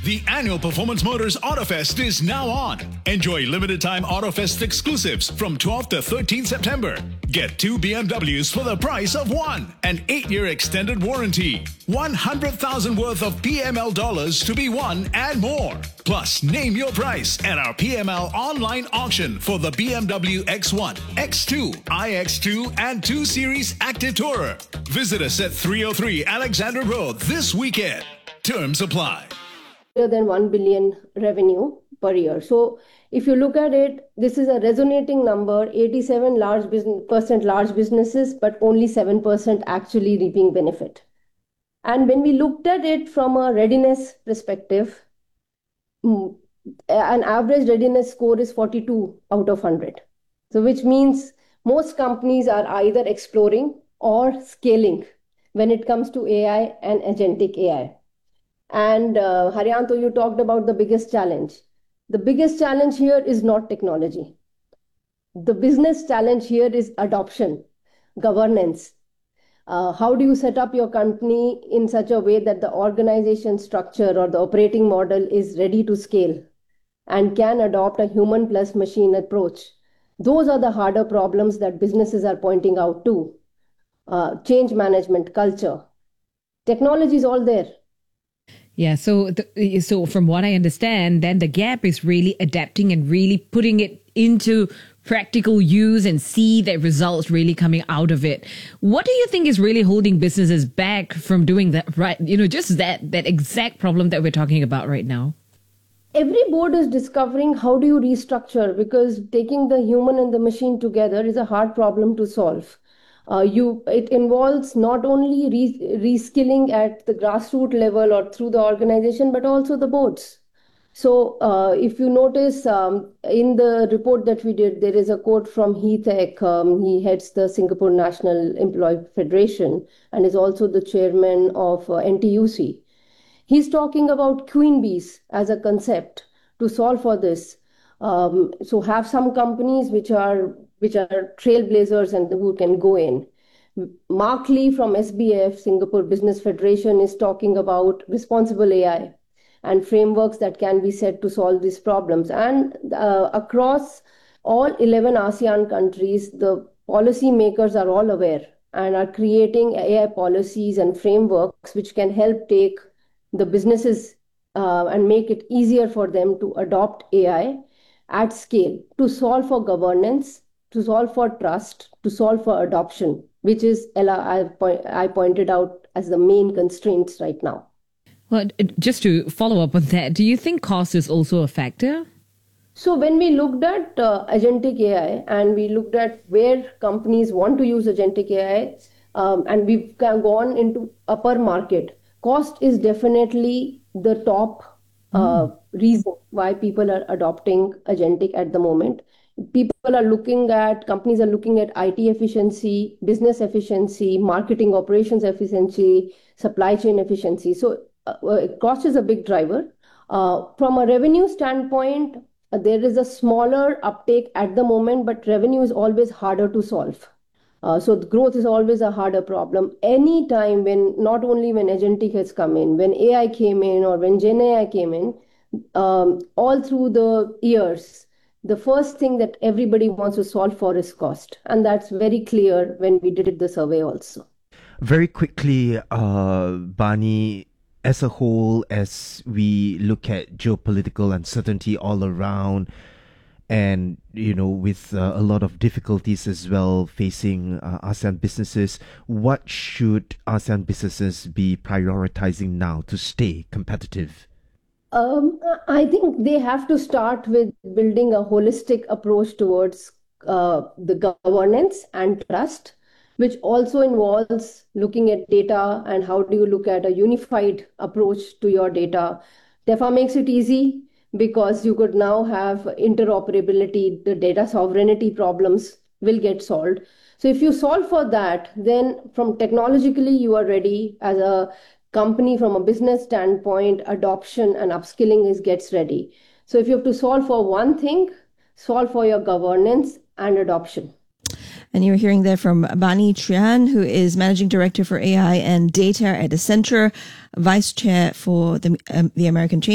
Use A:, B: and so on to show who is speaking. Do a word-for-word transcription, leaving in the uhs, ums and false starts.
A: The annual Performance Motors AutoFest is now on. Enjoy limited time AutoFest exclusives from twelfth to thirteenth September. Get two B M Ws for the price of one. An eight-year extended warranty. one hundred thousand worth of P M L dollars to be won and more. Plus, name your price at our P M L online auction for the B M W X one, X two, I X two, and two Series Active Tourer. Visit us at three oh three Alexandra Road this weekend. Terms apply.
B: Than one billion revenue per year. So if you look at it, this is a resonating number, eighty-seven large business, percent large businesses, but only seven percent actually reaping benefit. And when we looked at it from a readiness perspective, an average readiness score is forty-two out of one hundred. So which means most companies are either exploring or scaling when it comes to A I and agentic A I. And uh, Haryanto, you talked about the biggest challenge. The biggest challenge here is not technology. The business challenge here is adoption, governance. Uh, how do you set up your company in such a way that the organization structure or the operating model is ready to scale and can adopt a human plus machine approach? Those are the harder problems that businesses are pointing out to. Uh, change management, culture. Technology is all there.
C: Yeah, so the, so from what I understand, then the gap is really adapting and really putting it into practical use and see the results really coming out of it. What do you think is really holding businesses back from doing that, right? You know, just that that exact problem that we're talking about right now.
B: Every board is discovering how do you restructure, because taking the human and the machine together is a hard problem to solve. Uh, you, it involves not only re, reskilling at the grassroots level or through the organization, but also the boards. So uh, if you notice um, in the report that we did, there is a quote from Heath Eck. Um, he heads the Singapore National Employee Federation and is also the chairman of uh, N T U C. He's talking about queen bees as a concept to solve for this. Um, so have some companies which are which are trailblazers and who can go in. Mark Lee from S B F, Singapore Business Federation, is talking about responsible A I and frameworks that can be set to solve these problems. And uh, across all eleven ASEAN countries, the policymakers are all aware and are creating A I policies and frameworks which can help take the businesses uh, and make it easier for them to adopt A I at scale, to solve for governance, to solve for trust, to solve for adoption, which is, Ella, I, point, I pointed out as the main constraints right now.
C: Well, just to follow up on that, do you think cost is also a factor?
B: So when we looked at uh, agentic A I and we looked at where companies want to use agentic A I, um, and we've gone into upper market, cost is definitely the top uh, mm. reason why people are adopting agentic at the moment. People are looking at, companies are looking at I T efficiency, business efficiency, marketing operations efficiency, supply chain efficiency. So uh, cost is a big driver. Uh, from a revenue standpoint, uh, there is a smaller uptake at the moment, but revenue is always harder to solve. Uh, so the growth is always a harder problem. Any time when, not only when agentic has come in, when A I came in or when Gen A I came in, um, all through the years, the first thing that everybody wants to solve for is cost. And that's very clear when we did the survey also.
D: Very quickly, uh, Bani, as a whole, as we look at geopolitical uncertainty all around, and, you know, with uh, a lot of difficulties as well facing uh, ASEAN businesses, what should ASEAN businesses be prioritizing now to stay competitive?
B: Um, I think they have to start with building a holistic approach towards uh, the governance and trust, which also involves looking at data and how do you look at a unified approach to your data. DEFA makes it easy because you could now have interoperability, the data sovereignty problems will get solved. So if you solve for that, then from technologically you are ready as a company. From a business standpoint, adoption and upskilling is gets ready. So if you have to solve for one thing, solve for your governance and adoption.
E: And you're hearing there from Bani Trian, who is Managing Director for A I and Data at Accenture, Vice Chair for the, um, the American Chamber